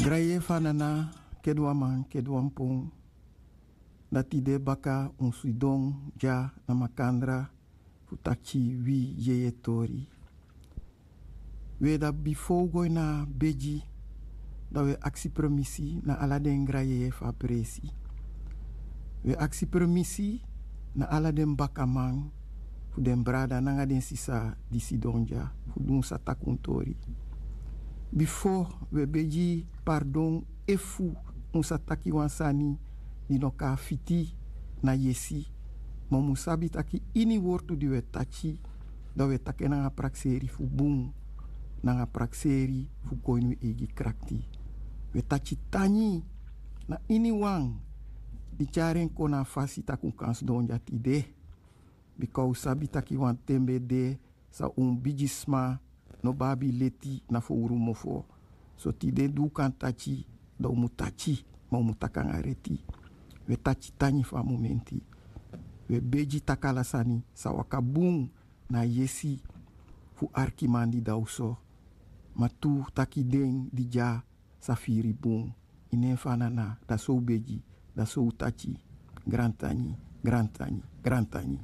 Graye fanana kedwa man kedwa mpong. Dati de baka un suidong ja na makandra futachi wi yeye tori. We da before go na beji da we aksi permisi na ala den graye fa presi. We aksi permisi na ala den baka man fu den brada nanga den sisa di sidonja fu dun sa takuntori. Before we beji pardon efu un sa taki wansani di no ka fiti na yesi. Ma musabi taki ini wortu di we tachi da we take nanga prakseri fu bung nanga prakseri fu koinu egi krakti. We tachi tani na ini wang di charen kona fasi takun kans donja ti de. Bikau sabi taki wan tembe de sa bijisma no babi leti na fo urumofo. So ti de du kan tachi da umutachi ma umutakang areti. We tachi tani fa momenti. We beji takalasani sa wakabung na yesi fu arkimandi dauso. Matu taki deng di ja safiri bung. Ine fanana da so beji da so tachi. Grantani, grantani, grantani.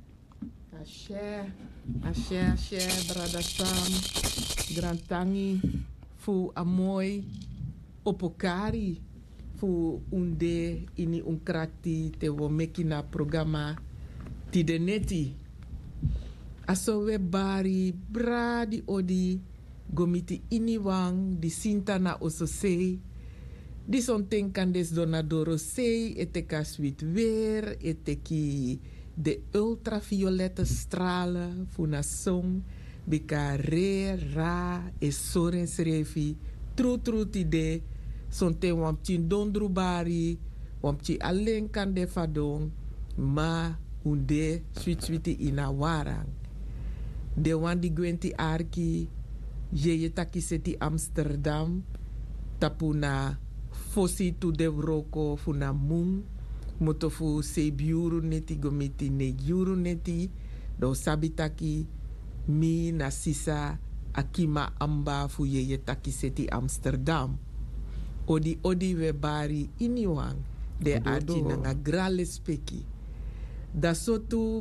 Ashe, brada Sam. Grantangi fu amoy opokari fu unde ini unkrakti te wo meki na programa ti de neti. Aso we bari bradi odi gomiti ini wang di sinta na oso sei. Di son tenkandes donadoro sei eteka sweet weer eteki de ultraviolette stralen funa song bika re ra e soren srefi tru ti de son te wampchi dondru bari wampchi alleen kan de fadong ma unde sweet ina warang de wan di gwenti arki je taki seti Amsterdam tapuna fosi tu de vroko funa mung moto fu se biuru neti gomiti ne yuru neti do sabitaki mi na sisa akima amba fu ye taki seti Amsterdam odi we bari iniwang de arti nanga grale speki da sotu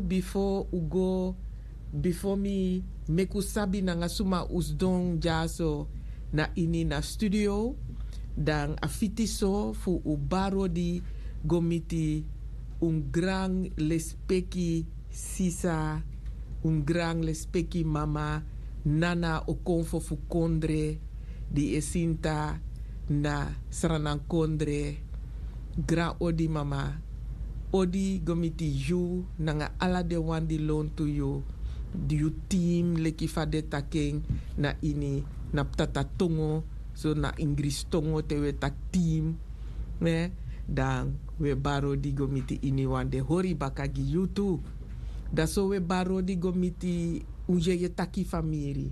before mi meku sabi nanga suma usdong jaso na ini na studio dan afiti so fu ubaro di gomiti un gran lespeki sisa un gran lespeki mama nana o konfo fu kondre di esinta na sranan kondre gra odi mama odi gomiti you nanga ala de wandi loan to you di you team leki fade takeng na ini na tata tongo so na ingris tongo tewe tak team ne dan we baro di gomiti ini wande hori bakagi yutu da so we baro di gomiti unje ye taki famiri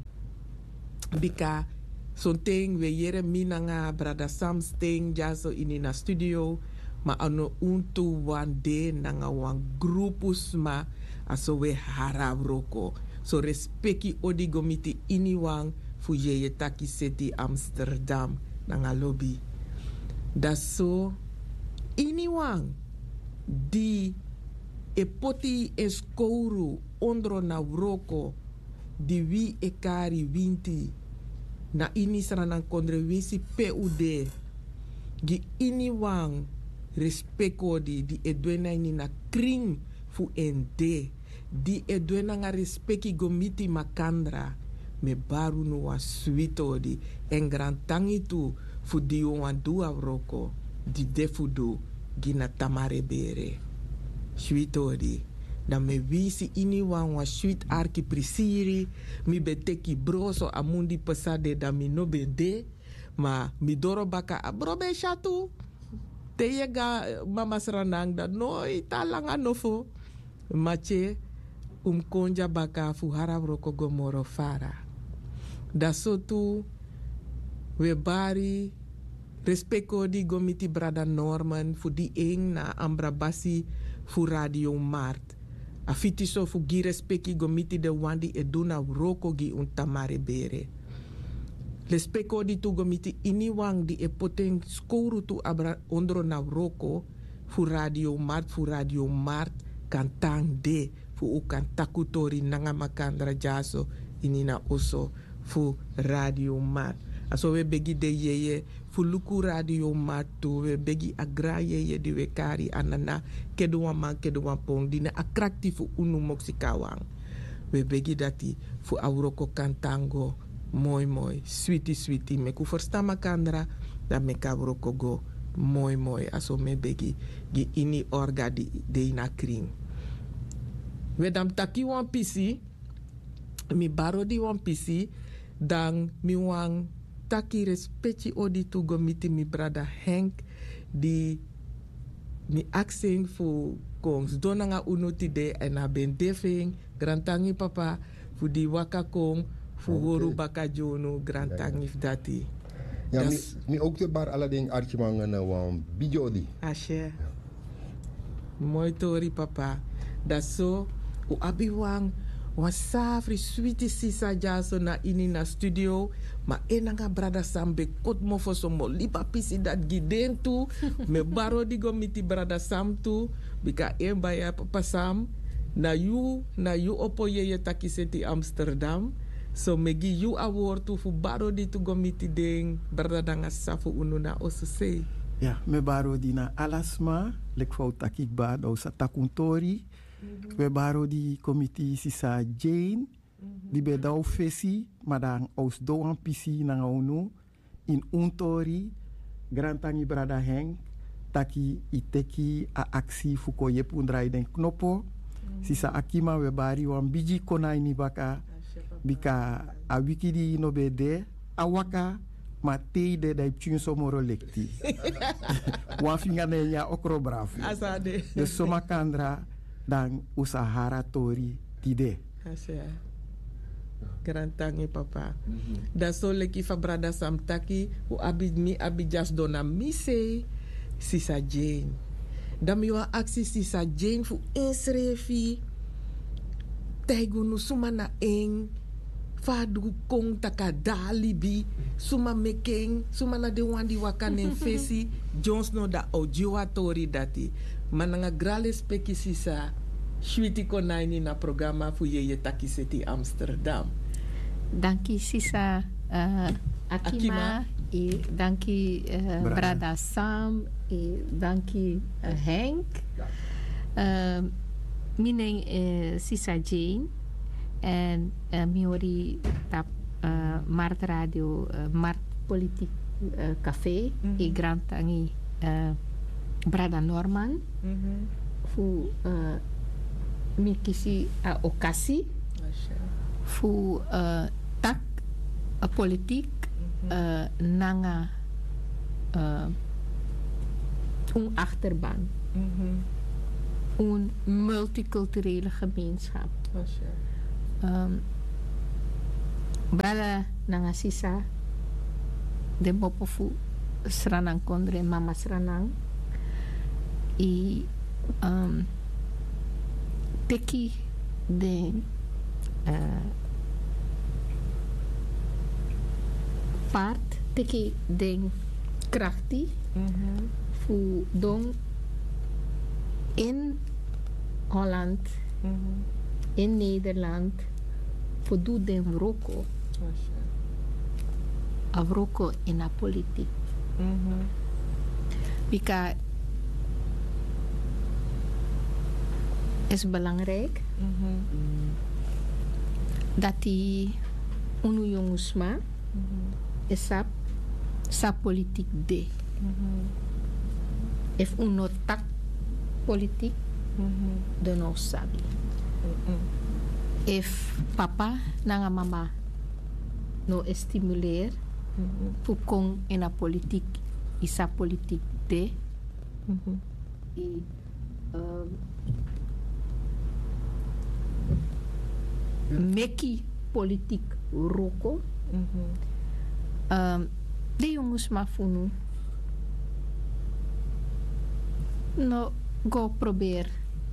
bika sonteng we yere minanga brada Sam steng jaso ini na studio ma ano untu wande nanga wan grupus ma aso we harabroko so respeki odi gomiti ini wang fu ye taki seti Amsterdam nanga lobby da so ini wang di e poti eskouru ondro na wroko di wi e kari winti na ini saranan kondre wisi PUD gi ini wang respeko di edwena ini na kring fu ende di edwena nga respeki gomiti makandra me baru no wa suito di engrantangi tu fu di wan dua wroko di defudo gina tamare bere sweetori dan me wisi ini wan wa sweet arki prisiri mi beteki broso amundi pesade dan mi no bende ma mi doro baka abrobe shatu te yega mama seranang da noi talang anofo mache konja baka fuhara roko gomoro fara da sotu we bari respeko di gomiti brada Norman fu di eng na ambra basi fu radio Mart. Afiti so fu gi respeki gomiti de wandi eduna roko gi un tamare bere. Le speko di tu gomiti iniwang di e poteng skoru tu abra ondro na roko fu radio mart kantang de fu u kantakutori nanga makandra jaso inina oso fu radio mart. Aso we begi de yeye fu luku radio mart tu we begi agra yeye di we kari anana kedua pong dina akrakti fu unu moksikawang. We begi dati fu auroko kantango moi sweetie me ku versta makandra da me kavroko go moi aso me begi gi ini orga di de ina kring. We dam taki wan pisi mi baro di wan pisi dan mi wan taki respecti odi tu go miti mi brada Henk di mi aksing fu kongs donanga unuti de en a ben defing grantangi papa fu di waka kong fu horu baka jono grantangi dati. Ja, mi ook de bar alading archimangen wan bijodi. Ashe. Mooi tori papa. Da so u abiwang wasafri sweetie sisa jaso na ini na studio ma enanga brada sambe kot mofo somo lipa pisi dat giden tu me baro digo miti brada sam tu bika baya papa sam na you opo ye takiseti Amsterdam so megi you award tu fu baro di tu gomiti ding brada danga safu ununa osose. Ja, me baro di na alasma lek fau takik ba do sa takuntori. We baro di committee sisa Jane di bedau fesi madang aus doan pisi na unu in untori grantangi brada Henk taki iteki a aksi fuko yepundrai den knopo sisa akima we bari wan biji konai ni baka bika a wiki di no bede awaka matei de dai pchun somoro lekti wan fingane ya okro brafu Asade. de somakandra dan usahara tori tide. Asya. Grantangi papa. Da so leki fa brada samtaki u abi jas dona mise sisa Jane. Da mi wa aksi sisa Jane fu insrefi tegunu sumana eng fadu kong taka dalibi suma mekeng suma na de wandi wakane fesi Jones no da ojiwa tori dati mananga grale speki sisa shwiti konaini na programa fu yeye takiseti Amsterdam. Danki sisa Akima. E danki brada Sam e danki Henk. Mineng sisa Jane en miori tap Mart Radio Mart Politiek Café e grantangi brada Norman fu mi kisi a okasi fu tak politiek nanga een achterban. Een multiculturele gemeenschap. Brada nanga sisa de mopo fu sranang kondre mama sranang i teki de paard teki de krachti fu dong in Holland in Nederland fu du den roko avroko in a politiek Bika is belangrijk dat die unu jongusma is sa politiek de. If uno tak politiek de no sabi. If papa nanga mama no estimuleer fukong in a politiek isa politiek de. Meki politiek roko. De jongens maar funu. No go probeer.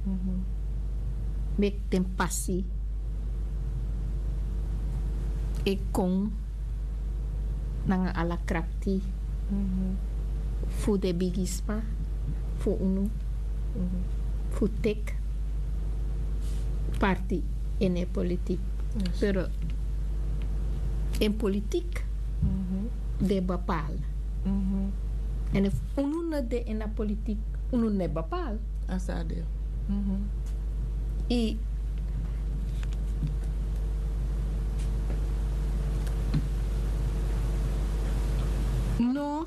Mek ten passie. Ik kon nanga ala krapti fu de bigispa fu unu fu tek parti in de politiek. Yes. Pero in politiek de bepaal. En if unu na de in de politiek unu ne bepaal. Asade. I no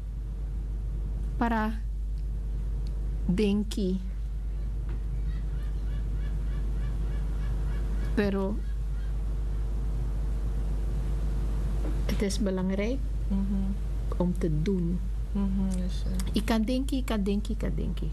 para denki, pero het is belangrijk om te doen. Yes, Ik kan denken, ik kan denken, ik kan denken.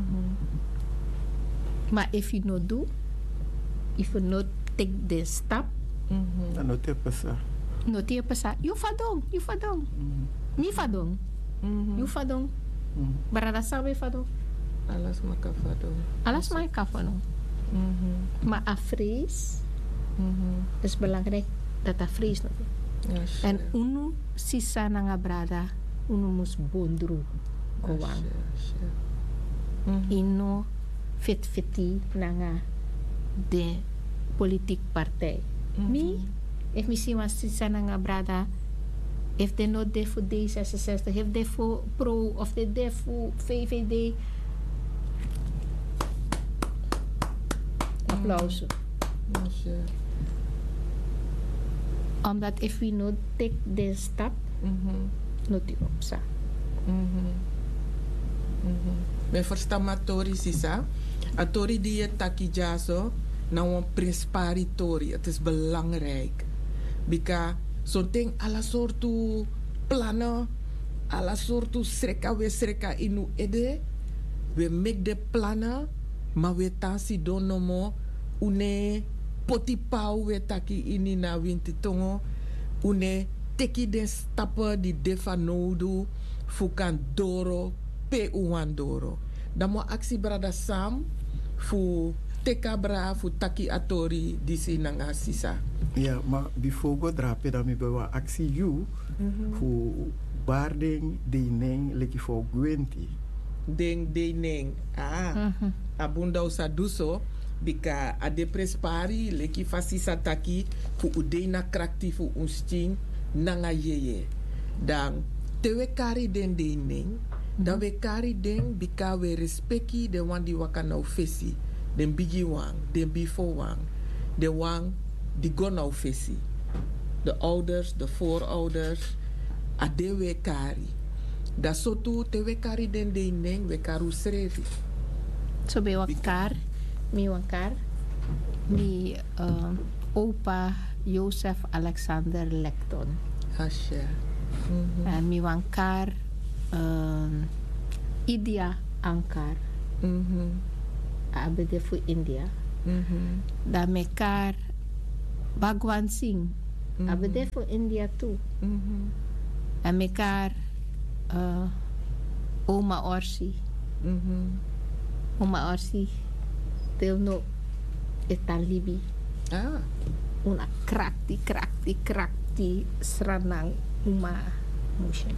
Maar if you not do, if you not take the step, Dan no te pasa. no te pasa, you fadong. Mi fadong. You fadong. Barada sabe fadong. Alas makafado. Alas may kafano. Maar a vrees is belangrijk dat a vrees no. Yes. En unu sisa na nga brada, unu mus bondru gowang. Ino fit-fiti na nga de politiek partij. Mi, if mi si was sisa na nga brada, if de not de voor D66, if de voor Pro of de voor VVD. Applaus. Yes. Omdat if we not take the step, not die opsa. Me versta ma tori sisa. A tori die je taki jaso na een principari tori. Het is belangrijk. Bika zo'n ding alla soortu plannen, alla soortu sreka we sreka inu ede. We make de plannen, maar we tansi don no mo une poti pau we taki ini na winti tongo. Une teki den stappen die defa nodu fukan doro pe uwan doro. Dan mo aksi brada sam fu teka bra fu taki atori disi nanga sisa. Ja, maar before go drape dan mi bewa actie you fu barding de neng leki for gwenti. Ding de neng. Abunda usa duso bika a de prespari leki fasisa taki fu udena krakti fu unstin nanga yeye. Dan tewe kari den de neng. Dan we kari den bika we respecti de wan di waka nou fesi. Den bigi wang, den before wang. De wang die go nou fesi. De ouders, de voorouders. A de we kari. Da sotu te we kari den de neng we karu srevi. So be wakar, mi opa Joseph Alexander Lecton. Hasha. En mi wankar Idia Ankar. Abede fu India. Da mekar Bhagwan Singh. Abede fu India too. En mekar Oma Orsi. Oma Orsi. Tel no etan libi. Una krakti seranang uma motion.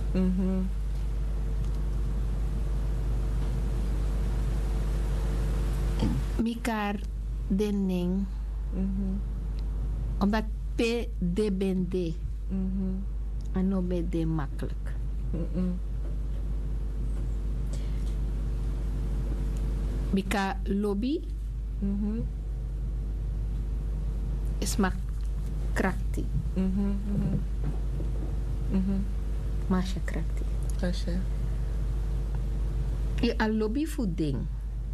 Mikar denning. Omdat pe de bende. Ano be de makkelijk. Bika lobby is mak krakti. Masha krakti. Hasha. I a lobby fu ding.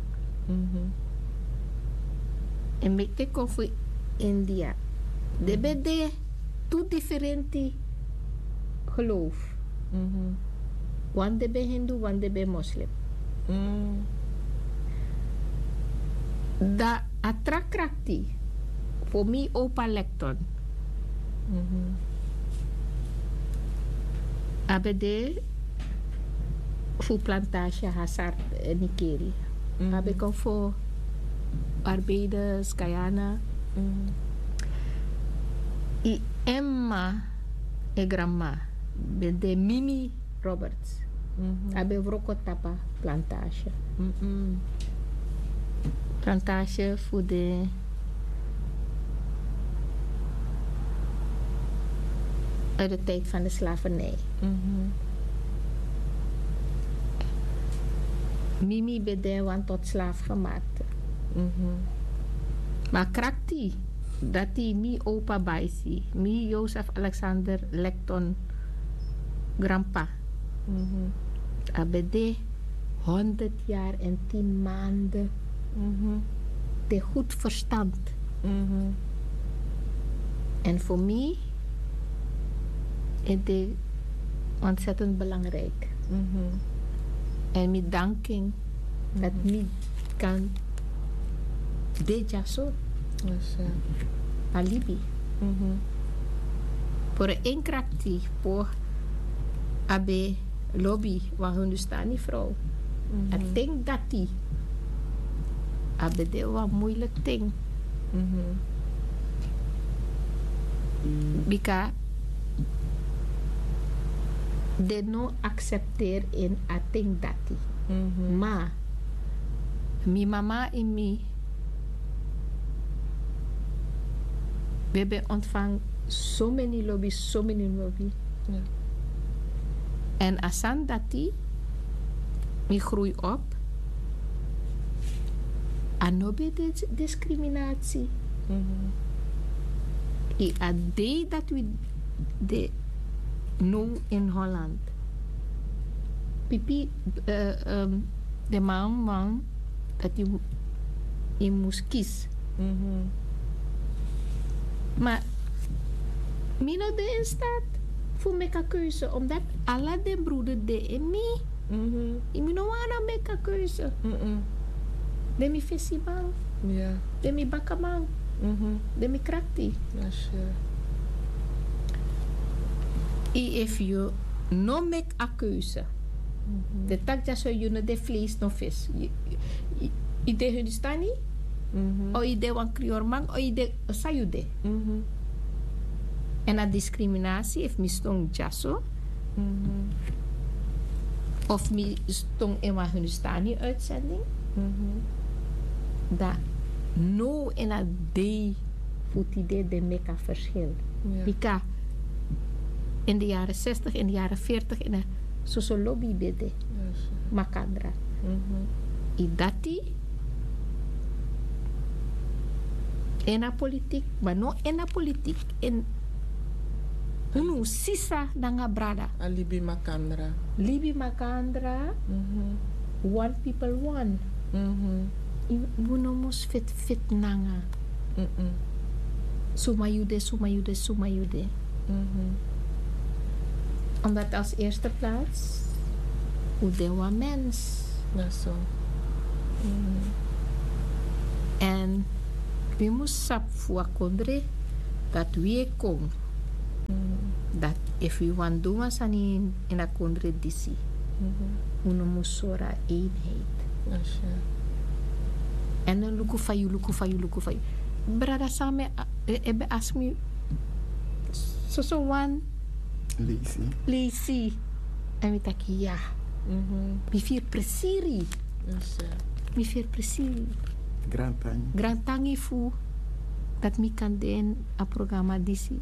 En mekte kon fu India. De bede two differenti geloof. One de be Hindu, one de be Muslim. Da atrakrakti voor mij opa Lecton. Abede voor plantage Hazard Nikeri. Abe kon voor arbeiders Guyana. I Emma e grandma de Mimi Roberts. Abe Wrokotapa plantage. Plantage voor de uit de tijd van de slavernij. Mimi bedewan tot slaaf gemaakt. Maar krakti, dat die mi opa baisi, mi Jozef Alexander Lecton grandpa. Abede 100 jaar en 10 maanden. De goed verstand. En voor mij is het ontzettend belangrijk. En met danking dat ik kan dit zo alibi. Voor een krakti, voor abe lobby waar hun staan die vrouw. Ik denk dat die abe de wat moeilijk ding. Because de no accepteer in a thing dat die. Maar mi mama en mi we hebben ontvangen so many lobby. Ja. En asan dat die mi groei op anobe de discriminatie. A day dat we de nu in Holland. Pipi, de man dat je moest kiezen. Maar Mino de in staat voor meka keuze, omdat alle de broeder de en mij. Ik moet nou meka keuze. De mi festival. De mi bakaman. De mi krakti. If you no make a keuze, de tak ja so you no de vlees no vis. Ide Hindustani, o ide wan kriorman, o ide sayude. En a discriminatie, if mi stong jaso, of mi stong in wan Hindustani uitzending, dat no in a day voet idee de make a verschil. Bika in de jaren 60, in de jaren 40 in een sociologie bede. Makandra. Idati in de politiek, maar no in de politiek. In unu sisa nanga brada. Alibi Makandra. Libi Makandra. One people one. Uno mus fit nanga. Sumayude. Omdat als eerste plaats, hoe dewa mens. Ja, zo. En we moesten sap voor kondre dat we kom. Dat if we want doen was in a kondre disi. We moesten sora eenheid. Ja, en dan luku fayu. Brada samen ebe ask me so one Lazy. En we taki ja. Mi vier presiri. Mi vier presiri. Grantangi fu dat mi kan den a programma disi.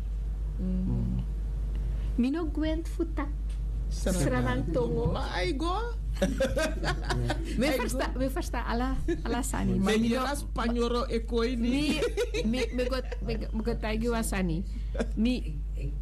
Mi no gwent fu tak. Sranang tongo. Maar I go. Me versta ala sani. Maar mi no Spanyoro ekoi ni. Me got tagi wasani. Mi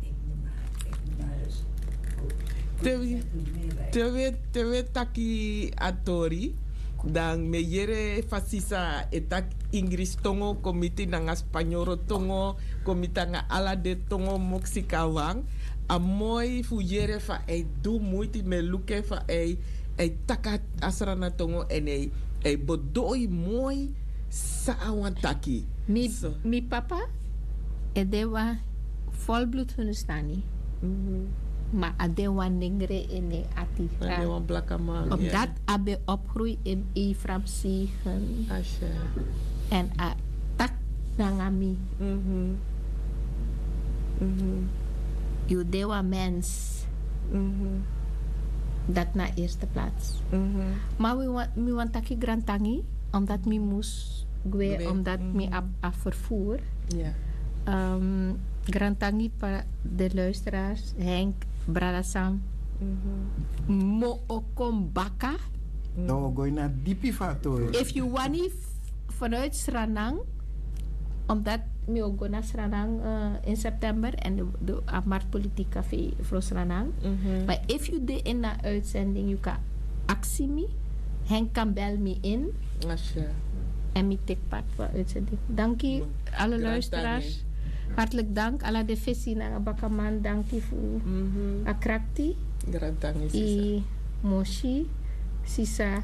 Tewe taki atori dan me yere fasisa etak Ingris tongo komiti nanga Spanyoro tongo komita nga ala de tongo moksikawang a moi fu yere fa e du muiti me luke fa e taka asrana tongo en e bodoi moi sa awantaki. Mi papa e dewa volbloed Hindustani. Maar adewa ningre in ati. Adewa blakaman. Omdat abe opgroei in Ephraim Siegen. Asha. En a tak nangami. You dewa mens. Dat na eerste plaats. Maar we want taki grantangi, omdat mi moest gwe, omdat mi a vervoer. Ja. Grantangi para de luisteraars, Henk, Brada Sam, mo okom baka. Dan ga je naar diepi factor. If you want vanuit Sranang, omdat mi ook naar Sranang in september en de Amart Politiek Café voor Sranang. Maar if you de in na uitzending, you kan actie me, Henk kan bel me in. En mi take part van uitzending. Dank je alle luisteraars. Hartelijk dank. Alla de visie naar Bakaman. Dank je voor akrakti. I Moshi. Sisa.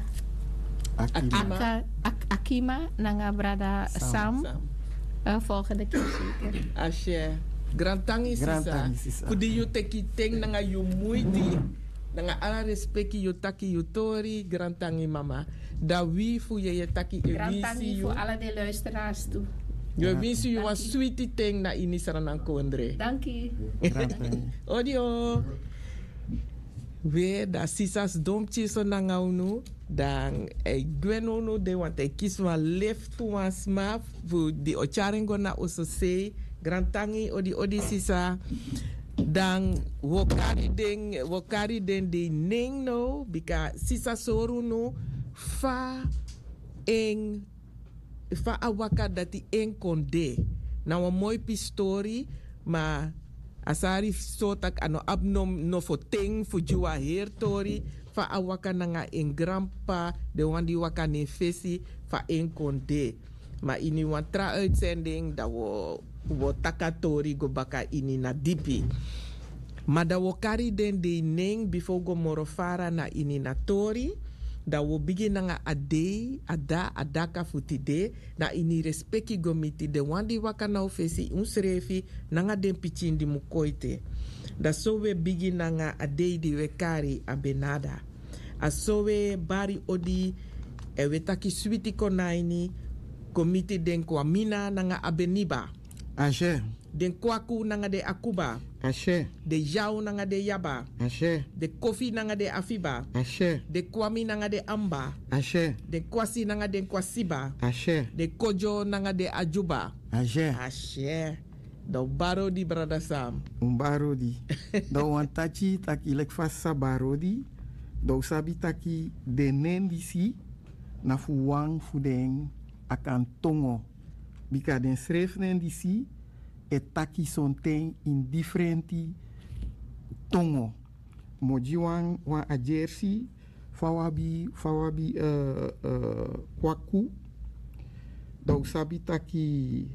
Akima. Nanga brada Sam. Volgende keer zeker. Asje. Grantangi Sisa. Kudi yu teki ting nanga yu muiti. Nanga ala respecti yu taki yu tori. Grantangi mama. Da wie fu je taki e Grantangi voor alle de luisteraars toe. Je wens je een sweetie ting na ini Sranang Kondre. Dank je. Audio. Weer da sisas domtjes so nangaunu. Dan gweno no de want kies van lift voor een smaf. Voor die ocharingo na osose. Grantangi odi sisa. Dan wokari den de ning no. Bika sisa soru no. Fa awaka dati en konde. Na een mooi pistori, maar asari sotak ano abnom no foting fu juwa her tori. Fa awaka nanga en grandpa de wandi waka ne fesi fa en konde. Maar ini wan tra uitzending da wo takatori go baka ini na dipi. Maar da wo kari den de ning before go morofara na ini na tori. Da wo bigi nanga adaka futide na ini respecti gomiti de wandi waka na ofesi unsrefi nanga den pichindi mukoite. Da so we bigi nanga di wekari abenada. A so we bari odi e wetaki switi konaini komiti den kwa mina nanga abeniba. Ashe. Den kwaku nanga de akuba. Ashe. De jau nanga de yaba. Ashe. De kofi nanga de afiba. Ashe. De kwami nanga de amba. Ashe. De kwasi nanga de kwasiba. Ashe. De kojo nanga de ajuba. Ashe. Ashe. Do barodi brada Sam. Barodi. Do wantachi taki lek fasa barodi. Do sabi taki de nendisi na fuwang fudeng akan tongo. Bika den schreef nendisi e taki sonten in differenti tongo. Mojiwang wa ajersi fawabi kwaku. Do sabi taki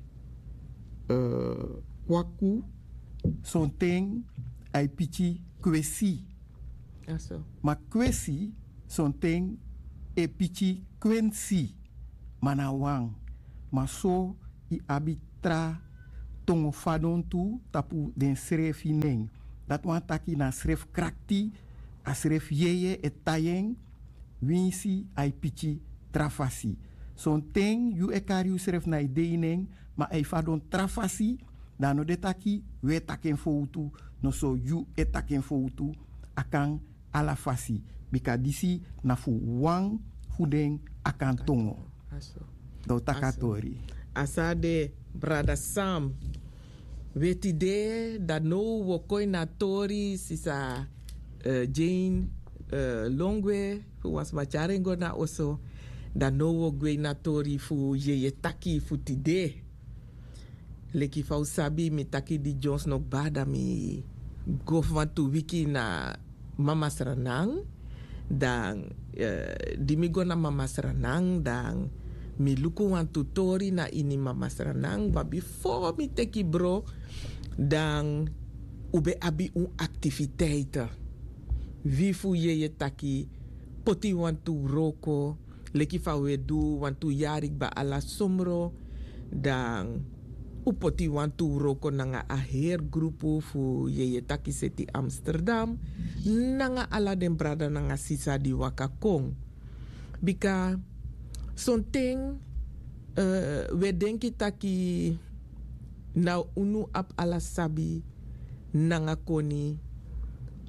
kwaku sonten ai pichi kwesi. Aso. Ma kwesi sonten e pichi kwensi manawang. Ma so i abitra tongo fadon tu tapu den schreef neng. Dat wan taki na schreef krakti, a schreef yeye et tayeng, winsi ai pichi trafasi. Son teng yu ekari yu schreef na ideineng, ma ai fadon trafasi, dan no de taki we taken foutu, no so yu etaken foutu, akang alafasi. Bika disi na fu wang fudeng akan tongo. Aso. Do takatori. Asade brada Sam. Weet idee dat no wo koi na tori sisa Jane Longwe fu was macharengo na oso dat no wo gwe na tori fu ye taki fu tide. Leki fa usabi mi taki di Jones nok bada mi go van tu wiki na Mama Sranang dan di mi go na Mama Sranang dan mi luku wan tutori na ini Mama Sranang, but before mi teki bro, dan ube abi un activiteiten. Wie fu je taki, poti wan tu roko, leki fa we du wan tu yarik ba ala somro, dan upoti wan tu roko nanga aher grupu fu je taki seti Amsterdam, nanga ala den brada nanga sisa di Wakakong. Bika something we denki taki na unu ap ala sabi nanga koni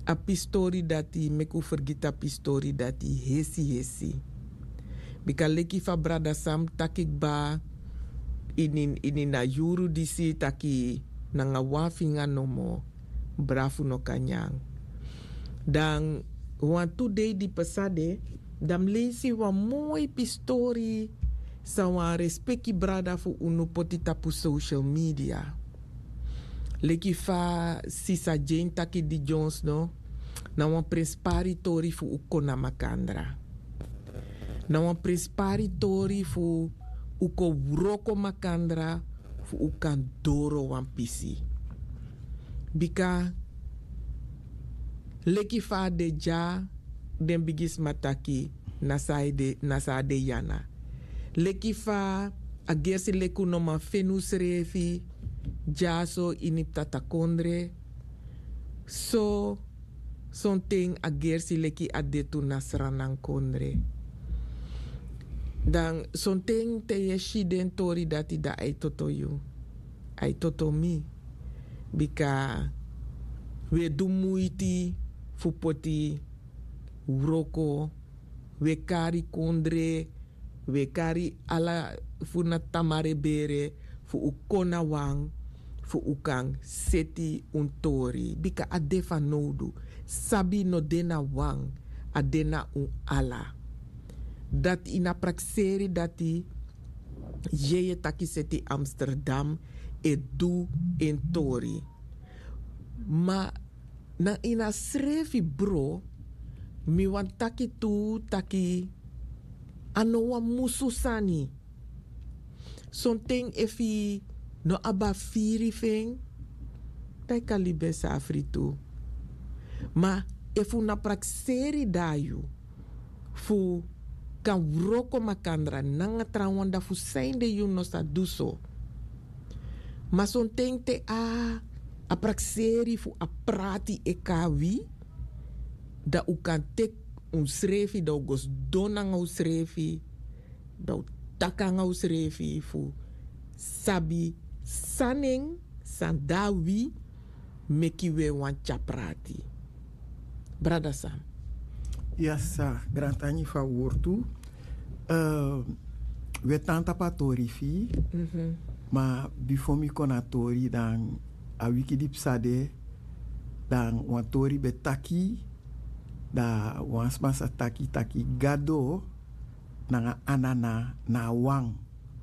a pistori dati meku vergita pistori dati hesi. Bika leki fa brada Sam takik ba ini na yuru disi taki nanga wafinga nomo brafu no kanyang. Dan wan today di pasade dam lesi wa mooi pistori sa wan respecti brada fu unu poti tapu social media. Leki fa sisa Jane taki di Jones no na wan presparitori fu uko na makandra. Na wan presparitori fu uko wroko makandra fu ukan doro wan pisi. Bika leki fa de ja den bigis mataki nasade yana. Leki fa agersi leku no ma fenus refi jaso inip tatakondre. So something agersi leki adetu nasranan kondre. Dan something te yeshi den tori dati da ai toto you. Ai toto mi. Bika we du muiti fu poti uroko, we kari kondre, we kari ala fu na tamare bere, fu ukona wang, fu ukang seti untori. Bika adefa nodu, sabi no dena wang, adena un ala. Dat ina prakseri dati, jeye taki seti Amsterdam, e du en tori. Ma na ina srefi bro, mi wan taki tu taki ano wa musu sani. Something efi no aba firi feng, tai kalibe sa afritu. Ma efu na prakseri dayu, fu kan wroko makandra nanga trawanda fu seinde yu no sa duso. Ma something te a prakseri fu a prati e kawi, da u kan tek un srefi, da u gos donanga u srefi, da u takanga u srefi fu sabi saning sandawi mekiwe wan chaprati. Brada Sam. Yasa, grantani fa wortu. We tanta pa tori fi, ma before mi kona tori dan a wiki dip sade, dan wan tori be taki, da wan smasa taki gado, nanga anana na wang.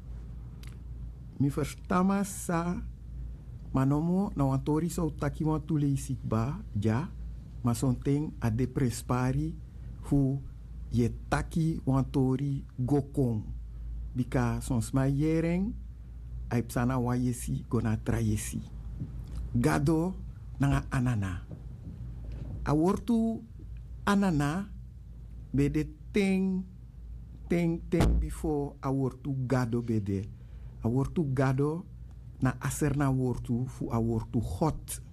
Mi verstama sa, manomo na wan tori so taki wan tule isik ba, ja, ma sonteng a de prespari, fu ye taki wan tori gokong. Bika sons ma yereng, aipsana wa yesi gona trayesi. Gado nanga anana. A wortu anana bede ting before a wortu gado bede. A wortu gado na aserna wortu fu a wortu hot.